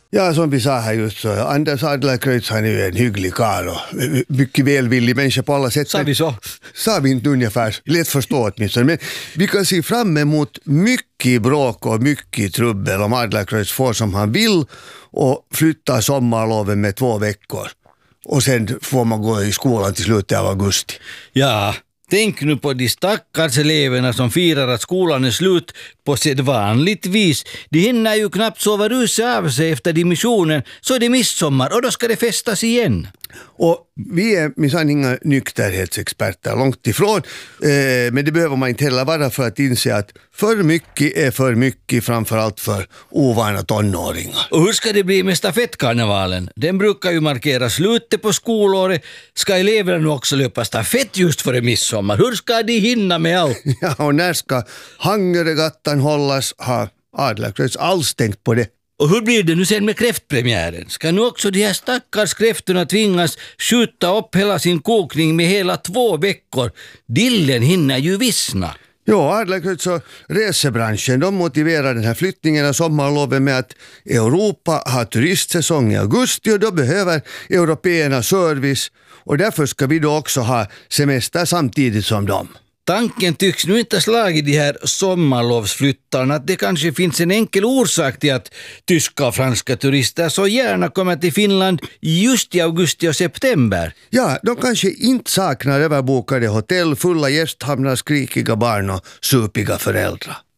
Ja, som vi sa här just så, Anders Adlercreutz, han är ju en hygglig karl och mycket välvillig människa på alla sätt. Sa vi så? Sa vi inte ungefär, lätt förstå åtminstone. Men vi kan se fram emot mycket bråk och mycket trubbel om Adlercreutz får som han vill och flyttar sommarloven med 2 veckor. Och sen får man gå i skolan till slutet av augusti. Ja, tänk nu på de stackars eleverna som firar att skolan är slut på sedvanligt vis. De hinner ju knappt sova ruset av sig efter dimissionen, så är det midsommar och då ska det festas igen. Och vi är minsann inga nykterhetsexperter, långt ifrån. Men det behöver man inte heller vara för att inse att för mycket är för mycket, framförallt för ovana tonåringar. Och hur ska det bli med stafettkarnevalen? Den brukar ju markera slutet på skolåret. Ska eleverna nu också löpa stafett just före midsommar? Hur ska de hinna med allt? Ja, och när ska Hangöregattan hållas? Har Adlercreutz alls tänkt på det? Och hur blir det nu sen med kräftpremiären? Ska nu också de här stackars kräftorna tvingas skjuta upp hela sin kokning med hela 2 veckor? Dillen hinner ju vissna. Ja, Adlercreutz och resebranschen, de motiverar den här flyttningen av sommarloven med att Europa har turistsäsong i augusti och då behöver européerna service och därför ska vi då också ha semester samtidigt som dem. Tanken tycks nu inte slagit de här sommarlovsflyttarna att det kanske finns en enkel orsak till att tyska och franska turister så gärna kommer till Finland just i augusti och september. Ja, de kanske inte saknar överbokade hotell, fulla gästhamnar, skrikiga barn och supiga föräldrar.